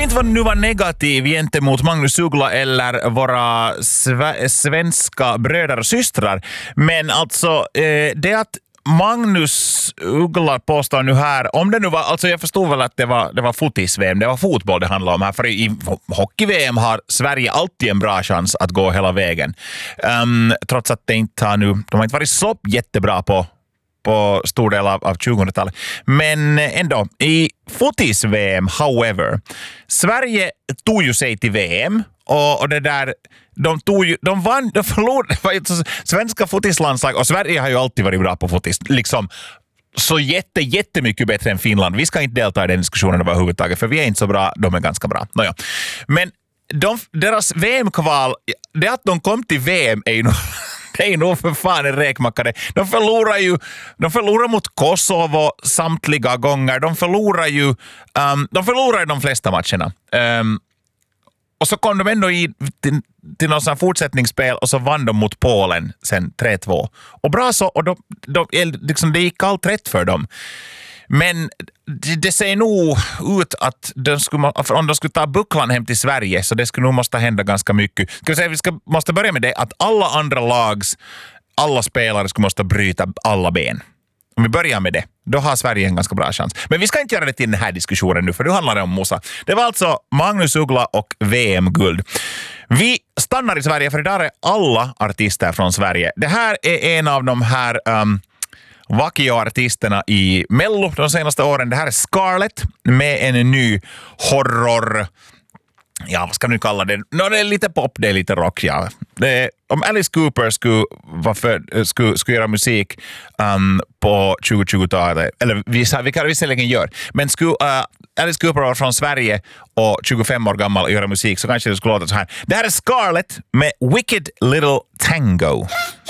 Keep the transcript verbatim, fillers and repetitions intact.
inte nu vara negativ gentemot Magnus Uggla eller våra sve- svenska bröder och systrar, men alltså eh, det att Magnus Uggla påstår nu här, om det nu var, alltså jag förstod väl att det var, det var fotis-V M, det var fotboll det handlade om här, för i hockey-V M har Sverige alltid en bra chans att gå hela vägen. Um, trots att det inte har nu, de har inte varit så jättebra på på stor del av, av tjugohundratalet. Men ändå, i fotis-V M, however, Sverige tog ju sig till V M och, och det där, de tog ju, de vann, de förlorade, svenska fotislandslag, och Sverige har ju alltid varit bra på fotis, liksom så jätte, jättemycket bättre än Finland. Vi ska inte delta i den diskussionen överhuvudtaget, för vi är inte så bra, de är ganska bra. Nåja. Men de, deras V M-kval, det att de kom till V M är ju nog det är nog för fan en räkmackare. De förlorar ju de förlorar mot Kosovo samtliga gånger. De förlorar ju um, de förlorar de flesta matcherna. Um, och så kom de ändå i till, till någon sån fortsättningsspel och så vann de mot Polen sen tre två. Och bra så, och de, de, liksom, det gick allt rätt för dem. Men det, det ser nog ut att de skulle, om de skulle ta bucklan hem till Sverige, så det skulle nog måste hända ganska mycket. Ska vi säga, vi ska, måste börja med det att alla andra lags, alla spelare skulle måste bryta alla ben. Om vi börjar med det, då har Sverige en ganska bra chans. Men vi ska inte göra det till den här diskussionen nu, för nu handlar det om Musa. Det var alltså Magnus Uggla och V M-guld. Vi stannar i Sverige, för idag är alla artister från Sverige. Det här är en av de här Um, vakio-artisterna i Mello de senaste åren. Det här är Scarlett med en ny horror, ja, vad ska nu kalla det? No, det är lite pop, det är lite rock, ja. Det är, om Alice Cooper skulle, varför, skulle, skulle göra musik um, på tjugohundratjugotalet, eller vi, vi kan visserligen gör, men skulle uh, Alice Cooper var från Sverige och tjugofem år gammal och göra musik, så kanske det skulle låta så här. Det här är Scarlett med Wicked Little Tango.